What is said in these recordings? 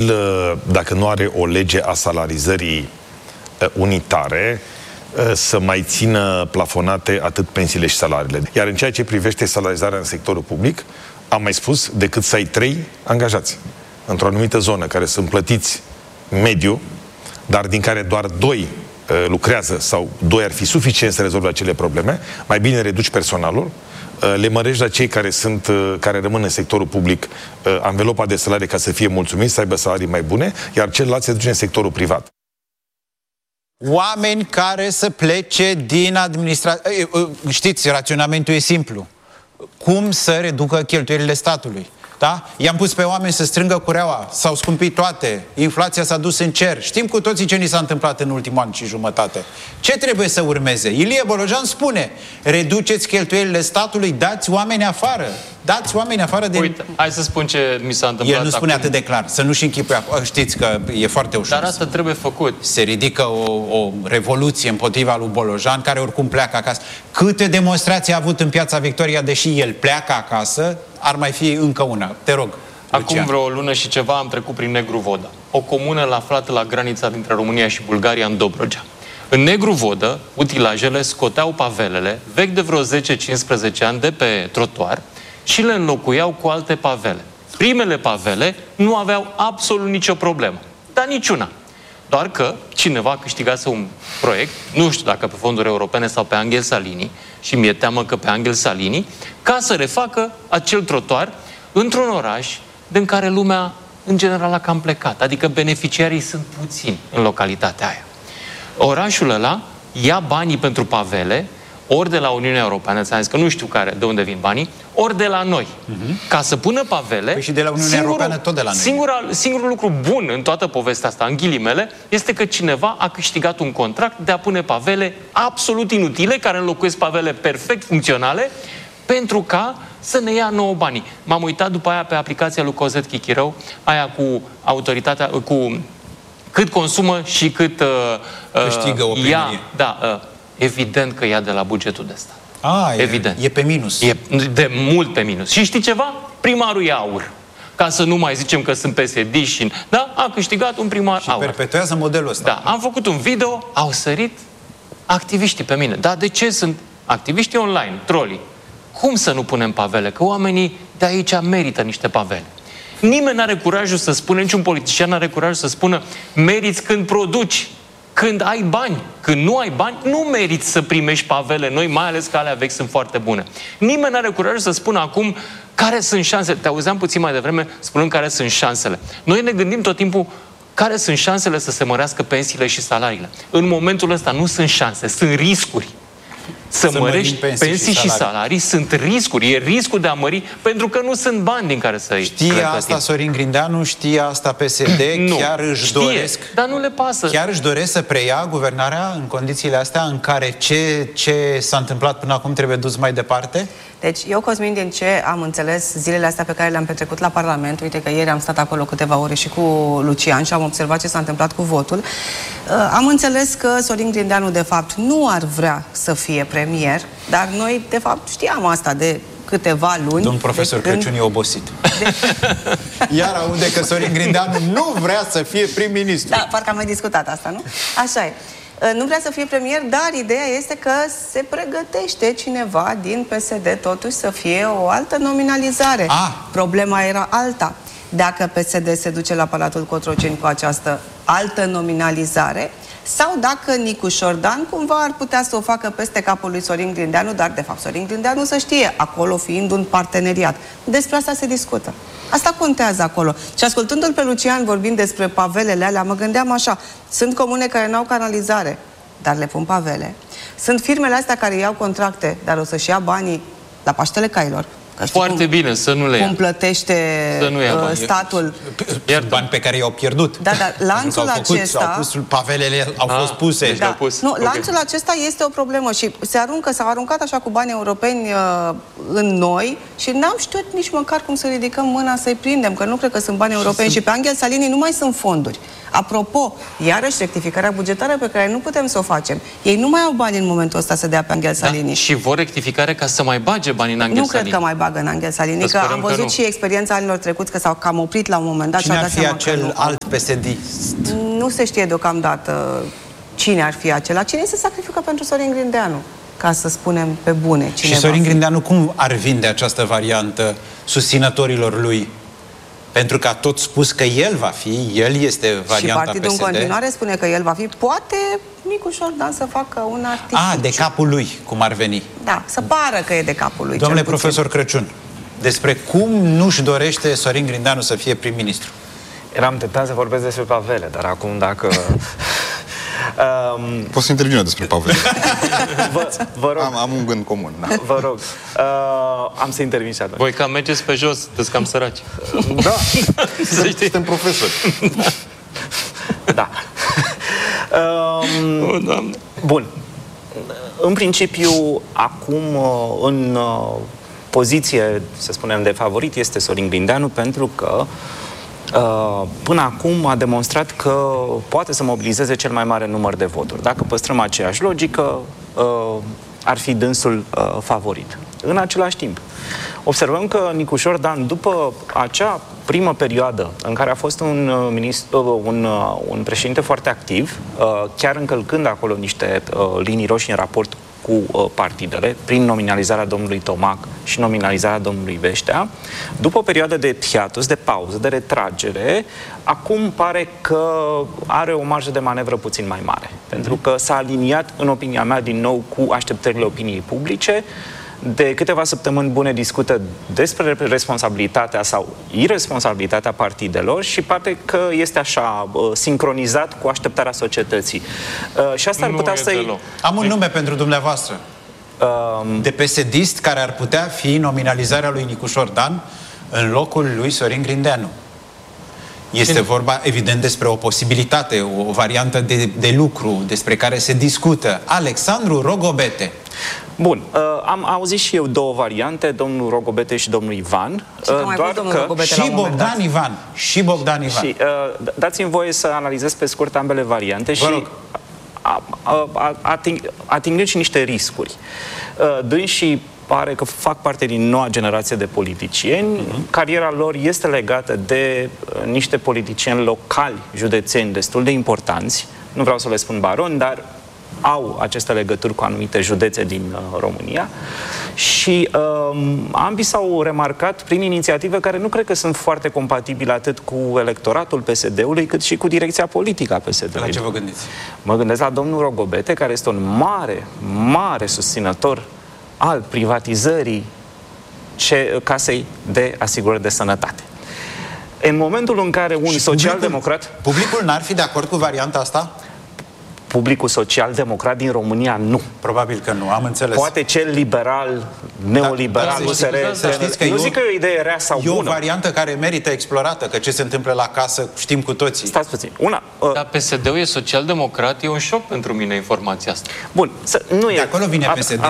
posibil, dacă nu are o lege a salarizării unitare, să mai țină plafonate atât pensiile și salariile. Iar în ceea ce privește salarizarea în sectorul public, am mai spus, decât să ai 3 angajați într-o anumită zonă care sunt plătiți mediu, dar din care doar 2 lucrează sau 2 ar fi suficient să rezolve acele probleme, mai bine reduci personalul, le mărești la cei care rămân în sectorul public anvelopa de salarii ca să fie mulțumiți, să aibă salarii mai bune, iar celălalt se duce în sectorul privat. Oameni care să plece din administrație. Știți, raționamentul e simplu. Cum să reducă cheltuielile statului? Da? I-am pus pe oameni să strângă cureaua, s-au scumpit toate, inflația s-a dus în cer. Știm cu toții ce ni s-a întâmplat în ultimul an și jumătate. Ce trebuie să urmeze? Ilie Bolojan spune, reduceți cheltuielile statului, dați oameni afară. Dați oameni afară de... Uite, hai să spun ce mi s-a întâmplat. El nu spune atât de clar, să nu-și închipuie. Știți că e foarte ușor. Dar asta trebuie făcut. Se ridică o revoluție împotriva lui Bolojan, care oricum pleacă acasă. Câte demonstrații a avut în Piața Victoria, deși el pleacă acasă, ar mai fi încă una. Te rog, Acum Lucian. vreo lună și ceva am trecut prin Negru Vodă, o comună aflată la granița dintre România și Bulgaria, în Dobrogea. În Negru Vodă, utilajele scoteau pavelele vechi de vreo 10-15 ani de pe trotuar și le înlocuiau cu alte pavele. Primele pavele nu aveau absolut nicio problemă, dar niciuna. Doar că cineva câștigase un proiect, nu știu dacă pe fonduri europene sau pe Angel Salini, și mi-e teamă că pe Angel Salini, ca să refacă acel trotuar într-un oraș din care lumea, în general, a cam plecat. Adică beneficiarii sunt puțini în localitatea aia. Orașul ăla ia banii pentru pavele, ori de la Uniunea Europeană, ți-am zis că nu știu de unde vin banii, ori de la noi. Ca să pună pavele... Păi și de la Uniunea Europeană tot de la noi. Singurul lucru bun în toată povestea asta, în ghilimele, este că cineva a câștigat un contract de a pune pavele absolut inutile, care înlocuiesc pavele perfect funcționale, pentru ca să ne ia nouă banii. M-am uitat după aia pe aplicația lui Cozet Chichirău, aia cu autoritatea, cu cât consumă și cât câștigă o primărie. ia. Da, evident că ia de la bugetul de stat. Evident. E pe minus. E de mult pe minus. Și știi ceva? Primarul e aur. Ca să nu mai zicem că sunt PSD-și, da? A câștigat un primar și aur. perpetuează modelul ăsta. Da, am făcut un video, au sărit activiștii pe mine. Dar de ce sunt activiștii online, trolii? Cum să nu punem pavele? Că oamenii de aici merită niște pavele. Nimeni n-are curajul să spună, niciun politician n-are curajul să spună meriți când produci, când ai bani. Când nu ai bani, nu meriți să primești pavele noi, mai ales că alea vechi sunt foarte bune. Nimeni n-are curajul să spună acum care sunt șansele. Te auzeam puțin mai devreme spunând care sunt șansele. Noi ne gândim tot timpul care sunt șansele să se mărească pensiile și salariile. În momentul ăsta nu sunt șanse, sunt riscuri. Să mărești pensii și salarii sunt riscuri. E riscul de a mări, pentru că nu sunt bani din care să-i Știe asta Sorin Grindeanu, știe asta PSD, nu, chiar își doresc. Dar nu le pasă. Chiar își doresc să preia guvernarea în condițiile astea în care ce s-a întâmplat până acum trebuie dus mai departe? Deci, eu, Cosmin, din ce am înțeles zilele astea pe care le-am petrecut la Parlament, uite că ieri am stat acolo câteva ore și cu Lucian și am observat ce s-a întâmplat cu votul, am înțeles că Sorin Grindeanu, de fapt, nu ar vrea să fie premier, dar noi, de fapt, știam asta de câteva luni. Domnul profesor Crăciun e obosit. Iar aude că Sorin Grindeanu nu vrea să fie prim-ministru. Da, parcă am mai discutat asta, nu? Așa e. Nu vrea să fie premier, dar ideea este că se pregătește cineva din PSD totuși să fie o altă nominalizare. Problema era alta. Dacă PSD se duce la Palatul Cotroceni cu această altă nominalizare, sau dacă Nicu Șordan cumva ar putea să o facă peste capul lui Sorin Grindeanu, dar de fapt Sorin Grindeanu să știe, acolo fiind un parteneriat. Despre asta se discută. Asta contează acolo. Și ascultându-l pe Lucian vorbind despre pavelele alea, mă gândeam așa, sunt comune care n-au canalizare, dar le pun pavele. Sunt firmele astea care iau contracte, dar o să-și ia banii la Paștele Cailor. Foarte bine, să nu le ia. Cum plătește statul. Bani pe care i-au pierdut. Da, dar lanțul acesta... Pavelele au fost puse. Da. Nu, lanțul acesta este o problemă și s-au aruncat așa cu bani europeni în noi și n-am știut nici măcar cum să ridicăm mâna să-i prindem, că nu cred că sunt bani europeni și pe Angel Salini nu mai sunt fonduri. Apropo, iarăși rectificarea bugetară pe care nu putem să o facem. Ei nu mai au bani în momentul ăsta să dea pe Angel Salini. Și vor rectificare ca să mai bage bani în Angel Salini. Nu cred că mai bagă bagă în Angel Salini, că am văzut și experiența anilor trecuți, că s-au cam oprit la un moment dat. Cine ar fi acel alt PSD-ist? Nu se știe deocamdată cine ar fi acela. Cine se sacrifică pentru Sorin Grindeanu, ca să spunem pe bune. Și Sorin Grindeanu cum ar vinde această variantă susținătorilor lui? Pentru că a tot spus că el va fi, el este varianta PSD. Și partidul în continuare spune că el va fi. Poate Nicu Șordan să facă un artificiu. De capul lui, cum ar veni. Da, să pară că e de capul lui. Domnule profesor Crăciun, despre cum nu-și dorește Sorin Grindeanu să fie prim-ministru? Eram tentat să vorbesc despre pavele, dar acum dacă... Poți să intervine despre pavele. Vă rog. Am un gând comun. Da. Vă rog. Am să intervin și atunci. Voi cam mergeți pe jos, sunteți cam săraci. Da. Suntem profesori. Da. Bun. În principiu, acum, în poziție, să spunem, de favorit, este Sorin Grindeanu, pentru că până acum a demonstrat că poate să mobilizeze cel mai mare număr de voturi. Dacă păstrăm aceeași logică, ar fi dânsul favorit. În același timp, observăm că Nicu Șordan, după acea primă perioadă în care a fost un președinte foarte activ, chiar încălcând acolo niște linii roșii în raport cu partidele, prin nominalizarea domnului Tomac și nominalizarea domnului Veștea, după o perioadă de hiatus, de pauză, de retragere, acum pare că are o marjă de manevră puțin mai mare. Pentru că s-a aliniat, în opinia mea, din nou cu așteptările opiniei publice. De câteva săptămâni bune discută despre responsabilitatea sau irresponsabilitatea partidelor și poate că este așa sincronizat cu așteptarea societății. Și asta ar putea să-i... Am un nume pentru dumneavoastră. De PSD-ist care ar putea fi nominalizarea lui Nicu Șordan în locul lui Sorin Grindeanu. Este vorba, evident, despre o posibilitate, o variantă de lucru despre care se discută. Alexandru Rogobete. Bun, am auzit și eu două variante, domnul Rogobete și domnul Ivan. Doar că și Bogdan Ivan. Și Bogdan Ivan. Și dați-mi voie să analizez pe scurt ambele variante și atingând și niște riscuri. Dânsii pare că fac parte din noua generație de politicieni. Cariera lor este legată de niște politicieni locali, județeni, destul de importanți. Nu vreau să le spun baroni, dar au aceste legături cu anumite județe din România și ambii s-au remarcat prin inițiative care nu cred că sunt foarte compatibile atât cu electoratul PSD-ului cât și cu direcția politică a PSD-ului. La ce vă gândiți? Mă gândesc la domnul Rogobete, care este un mare susținător al privatizării casei de asigurări de sănătate. În momentul în care un social-democrat... Publicul n-ar fi de acord cu varianta asta? Publicul social-democrat din România nu. Probabil că nu, am înțeles. Poate cel liberal, neoliberal, nu zic că e o idee rea sau bună. E o variantă care merită explorată, că ce se întâmplă la casă știm cu toții. Stați puțin. Dar PSD-ul e social-democrat, e un șoc pentru mine informația asta. Bun, nu e. De acolo vine PSD.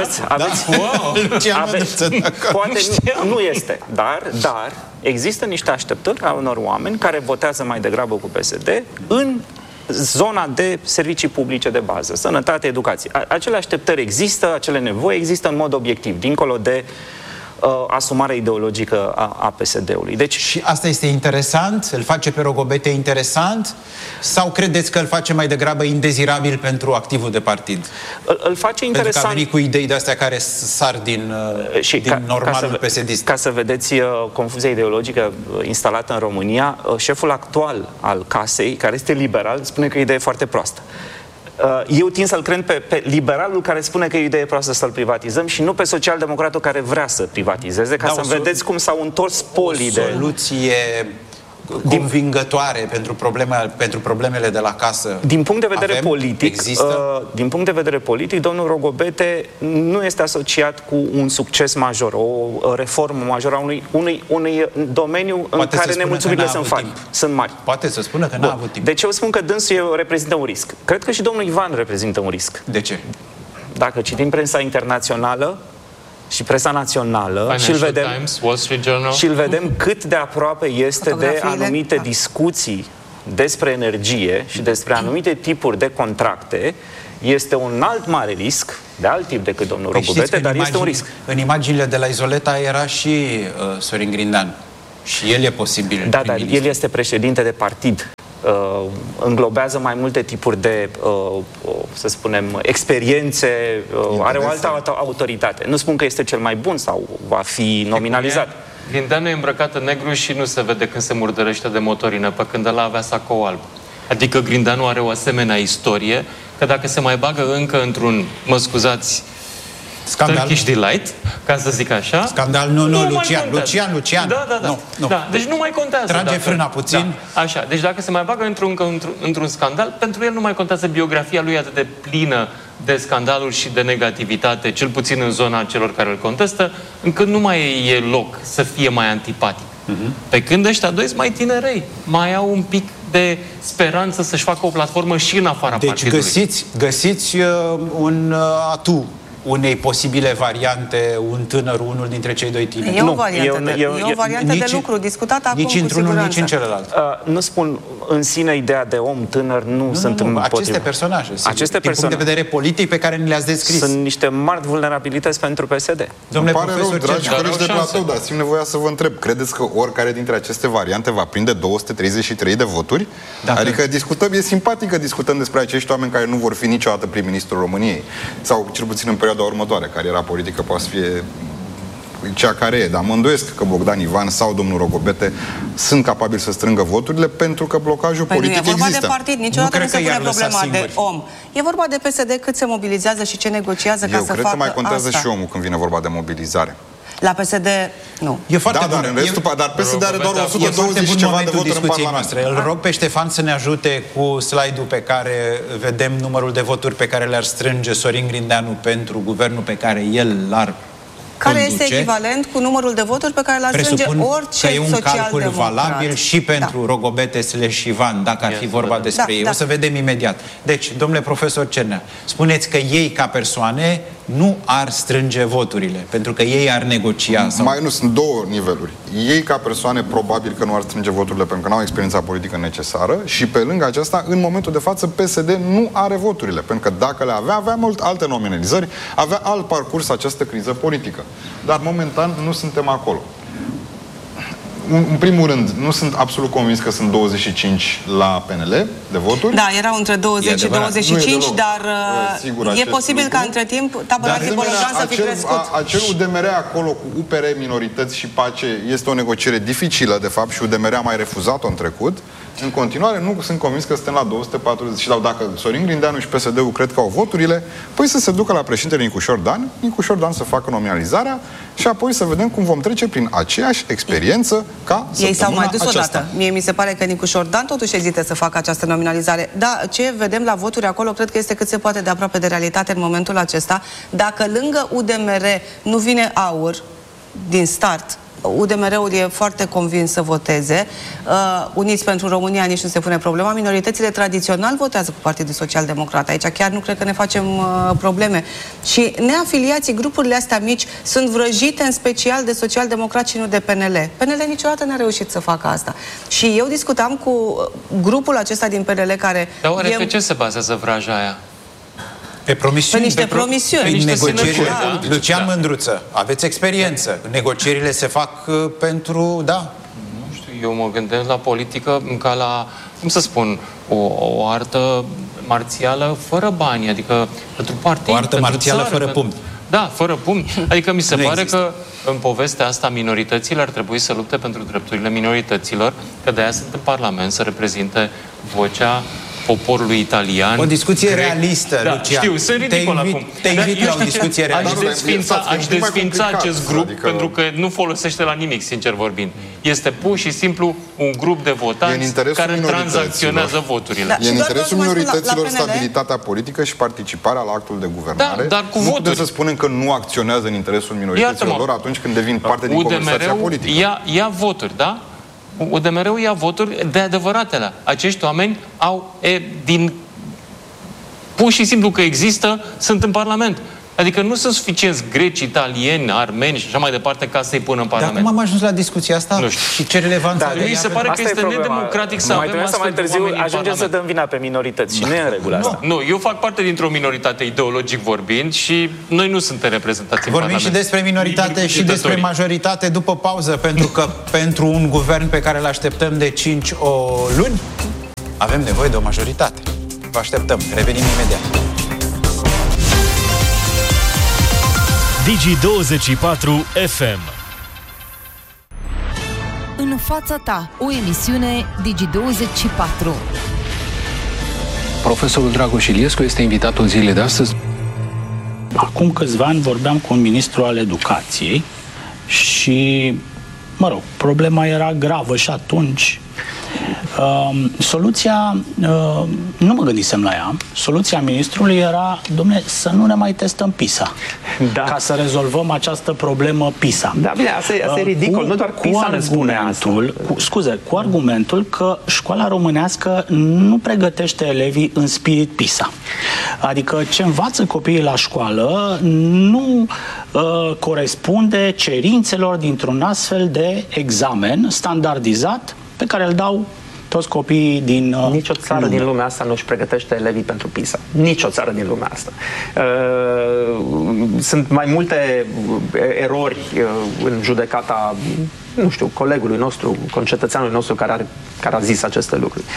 Poate nu este, dar există niște așteptări a unor oameni care votează mai degrabă cu PSD în zona de servicii publice de bază, sănătate, educație. Acele așteptări există, acele nevoi există în mod obiectiv, dincolo de asumarea ideologică a PSD-ului. Deci... Și asta este interesant? Îl face pe Rogobete interesant? Sau credeți că îl face mai degrabă indezirabil pentru activul de partid? Îl face interesant... Pentru că a venit cu idei de-astea care sar din normalul PSD-ist. Ca să vedeți confuzia ideologică instalată în România, șeful actual al casei, care este liberal, spune că e o idee foarte proastă. Eu tind să-l cred pe liberalul care spune că e o idee proastă să-l privatizăm și nu pe social-democratul care vrea să privatizeze, ca să vedeți cum s-au întors polii de... soluție convingătoare pentru problemele de la casă. Din punct de vedere politic, din punct de vedere politic, domnul Rogobete nu este asociat cu un succes major, o reformă majoră a unui domeniu în care nemulțumirile sunt mari. Poate să spună că n-a avut timp. De ce eu spun că dânsul reprezintă un risc? Cred că și domnul Ivan reprezintă un risc. De ce? Dacă citim presa internațională și presa națională și îl vedem cât de aproape este de anumite discuții despre energie și despre anumite tipuri de contracte, este un alt mare risc de alt tip decât domnul Rogubete, dar este un risc. În imaginile de la Izoleta era și Sorin Grindeanu. Și el e posibil. Da, dar el este președinte de partid. Înglobează mai multe tipuri de, să spunem, experiențe, are o altă autoritate. Nu spun că este cel mai bun sau va fi nominalizat. Grindeanu e îmbrăcat în negru și nu se vede când se murdărește de motorină, pe când ăla avea sacou alb. Adică Grindeanu are o asemenea istorie, că dacă se mai bagă încă într-un, mă scuzați, scandal. Turkish Delight, ca să zic așa. Scandal, Lucian. Da. Da, deci nu mai contează. Trage frâna puțin. Da, așa, deci dacă se mai bagă într-un scandal, pentru el nu mai contează biografia lui atât de plină de scandaluri și de negativitate, cel puțin în zona celor care îl contestă, încât nu mai e loc să fie mai antipatic. Pe când ăștia doi sunt mai tinerei, mai au un pic de speranță să-și facă o platformă și în afara partidului. Deci găsiți un atu unei posibile variante, un tânăr, unul dintre cei doi tineri. E o variantă de lucru discutată acum, nici într-unul, nici în celălalt. Nu spun în sine ideea de om tânăr, nu sunt împotriva. Aceste personaje, aceste din punct de vedere politic pe care ni le-ați descris. Sunt niște mari vulnerabilități pentru PSD. Domnule profesor, dragi colegi de platou, dar simt nevoia să vă întreb. Credeți că oricare dintre aceste variante va prinde 233 de voturi? Adică discutăm, e simpatic că discutăm despre acești oameni care nu vor fi niciodată prim-ministrul României. Sau cel puțin în perioada următoare, cariera politică poate să fie cea care e, dar mă îndoiesc că Bogdan Ivan sau domnul Rogobete sunt capabili să strângă voturile pentru că blocajul politic există. Nu e vorba de partid, niciodată nu se pune problema de om. E vorba de PSD cât se mobilizează și ce negociază ca să facă asta. Eu cred că mai contează și omul când vine vorba de mobilizare. La PSD, nu. E foarte bun. Dar în restul, dar PSD are doar 120 și ceva de voturi în Parlament. Îl rog pe Ștefan să ne ajute cu slide-ul pe care vedem numărul de voturi pe care le-ar strânge Sorin Grindeanu pentru guvernul pe care el l-ar care este echivalent cu numărul de voturi pe care l-ar strânge orice că e un calcul social-democrat. valabil și pentru Rogobete / Ivan, dacă ar fi vorba despre ei. O să vedem imediat. Deci, domnule profesor Cernea, spuneți că ei, ca persoane, nu ar strânge voturile, pentru că ei ar negocia. Sau... Mai nu, sunt două niveluri. Ei, ca persoane, probabil că nu ar strânge voturile pentru că nu au experiența politică necesară și, pe lângă aceasta, în momentul de față, PSD nu are voturile, pentru că dacă le avea mult alte nominalizări, avea alt parcurs această criză politică. Dar, momentan, nu suntem acolo. În primul rând, nu sunt absolut convins că sunt 25 la PNL de voturi. Da, erau între 20 și 25, dar e posibil ca între timp tabăra Tipologan să fi crescut. Acel UDMR acolo cu UPR, minorități și pace este o negociere dificilă, de fapt, și UDMR a mai refuzat-o în trecut. În continuare, nu sunt convins că suntem la 240. Dar dacă Sorin Grindeanu și PSD-ul cred că au voturile, păi să se ducă la președintele Nicușor Dan, Nicușor Dan să facă nominalizarea și apoi să vedem cum vom trece prin aceeași experiență ca ei s-au mai dus aceasta. odată. Mie mi se pare că Nicușor Dan totuși ezită să facă această nominalizare. Da, ce vedem la voturi acolo cred că este cât se poate de aproape de realitate în momentul acesta. Dacă lângă UDMR nu vine AUR din start, UDMR-ul e foarte convins să voteze. Uniți pentru România nici nu se pune problema. Minoritățile tradițional votează cu Partidul Social Democrat. Aici chiar nu cred că ne facem probleme. Și neafiliații, grupurile astea mici, sunt vrăjite în special de social-democrat și nu de PNL. PNL niciodată n-a reușit să facă asta. Și eu discutam cu grupul acesta din PNL care... Dar oare pe ce se bazează vraja aia? Pe promisiuni. Pe niște promisiuni. Pe niște negocieri. Da. Lucian Mândruță, aveți experiență. Negocierile se fac pentru, da. Nu știu, eu mă gândesc la politică ca la, cum să spun, o artă marțială fără bani, adică pentru partid, o artă marțială țară, fără pumni. Da, fără pumni. Adică mi se pare că în povestea asta minoritățile ar trebui să lupte pentru drepturile minorităților, că de-aia sunt în Parlament să reprezinte vocea poporului italian. O discuție realistă, da, Lucian. Știu, sunt ridicol acum. Te invit la o discuție realistă. Aș desfința acest grup, pentru că nu folosește la nimic, sincer vorbind. Este pur și simplu un grup de votanți care tranzacționează voturile. Da, e în interesul minorităților stabilitatea politică și participarea la actul de guvernare. Da, dar cu nu putem să spunem că nu acționează în interesul minorităților lor atunci când devin parte din conversația politică. Ia voturi, da? UDMR-ul ia voturi de adevăratele. Acești oameni au, pur și simplu că există, sunt în Parlament. Adică nu sunt suficienți greci, italieni, armeni și așa mai departe ca să-i pună în Parlament. Dar cum am ajuns la discuția asta? Nu știu. Și ce relevanță are? Mi se pare că este nedemocratic să avem astfel de oameni în ajungem să dăm vina pe minorități și nu e în regulă asta. Nu, eu fac parte dintr-o minoritate ideologic vorbind și noi nu suntem reprezentați în Parlament. Vorbim și despre minoritate și despre majoritate după pauză, pentru că pentru un guvern pe care îl așteptăm de 5 luni, avem nevoie de o majoritate. Vă așteptăm. Revenim imediat. Digi24 FM. În fața ta, o emisiune Digi24. Profesorul Dragoș Iliescu este invitatul zilei de astăzi. Acum câțiva ani vorbeam cu un ministru al educației și, mă rog, problema era gravă și atunci. Soluția, nu mă gândisem la ea, soluția ministrului era, dom'le, să nu ne mai testăm PISA, ca să rezolvăm această problemă PISA. Da, bine, asta e ridicol, nu doar PISA ne spune asta. Cu argumentul că școala românească nu pregătește elevii în spirit PISA. Adică ce învață copiii la școală nu corespunde cerințelor dintr-un astfel de examen standardizat pe care îl dau toți copiii din Nici o țară din lumea asta nu își pregătește elevii pentru PISA. Nici o țară din lumea asta. Sunt mai multe erori în judecata, nu știu, colegului nostru, concetățeanului nostru care a zis aceste lucruri.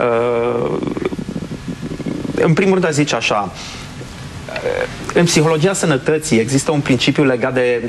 În primul rând, zice așa, în psihologia sănătății există un principiu legat de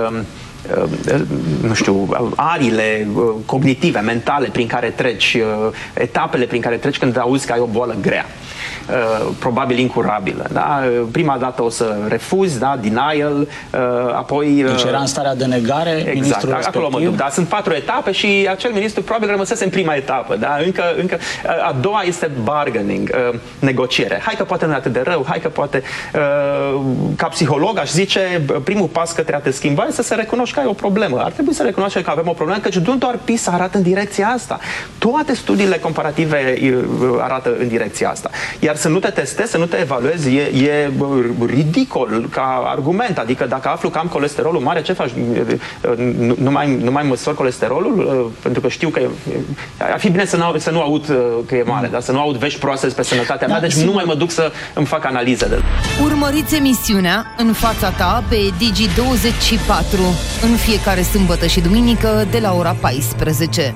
nu știu, ariile cognitive, mentale prin care treci, etapele prin care treci când auzi că ai o boală grea. Probabil incurabilă. Da? Prima dată o să refuzi, da? Denial, apoi... Deci era în starea de negare, ministrul respectiv. Acolo mă duc, da? Sunt 4 etape și acel ministru probabil rămăsese în prima etapă. Da? Încă a doua este bargaining, negociere. Hai că poate nu e atât de rău, hai că poate... ca psiholog aș zice, primul pas către a te schimba este să se recunoști că ai o problemă. Ar trebui să recunoaști că avem o problemă, căci nu doar PISA arată în direcția asta. Toate studiile comparative arată în direcția asta. Iar să nu te testezi, să nu te evaluezi, e ridicol ca argument. Adică dacă aflu că am colesterolul mare, ce faci? Nu mai măsor colesterolul? Pentru că știu că ar fi bine să nu aud că e mare, dar să nu aud vești proaste despre sănătatea mea, deci nu mai mă duc să îmi fac analize de... Urmăriți emisiunea În fața ta pe Digi24 în fiecare sâmbătă și duminică de la ora 14.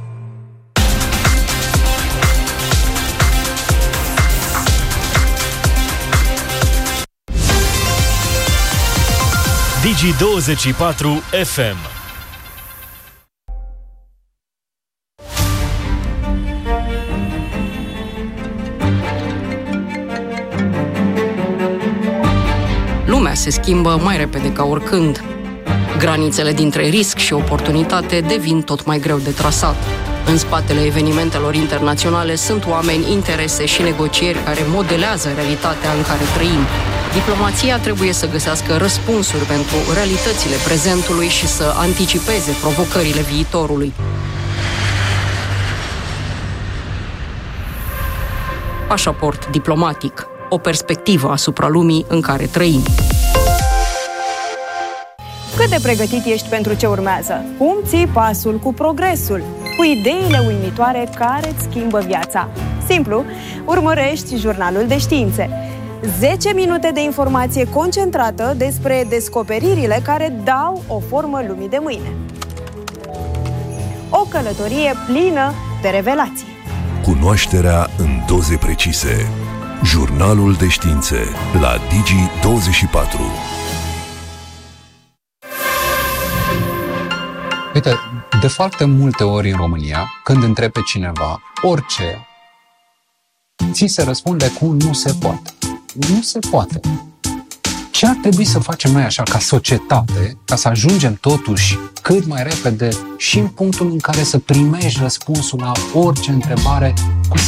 Digi24 FM. Lumea se schimbă mai repede ca oricând. Granițele dintre risc și oportunitate devin tot mai greu de trasat. În spatele evenimentelor internaționale sunt oameni, interese și negocieri care modelează realitatea în care trăim. Diplomația trebuie să găsească răspunsuri pentru realitățile prezentului și să anticipeze provocările viitorului. Pașaport diplomatic. O perspectivă asupra lumii în care trăim. Cât de pregătit ești pentru ce urmează? Cum ții pasul cu progresul? Cu ideile uimitoare care îți schimbă viața? Simplu, urmărești jurnalul de științe. 10 minute de informație concentrată despre descoperirile care dau o formă lumii de mâine. O călătorie plină de revelații. Cunoașterea în doze precise. Jurnalul de științe la Digi24. Uite, de foarte multe ori în România, când întrebi pe cineva orice, ți se răspunde cu nu se poate. Nu se poate. Ce ar trebui să facem noi așa ca societate, ca să ajungem totuși cât mai repede și în punctul în care să primești răspunsul la orice întrebare cu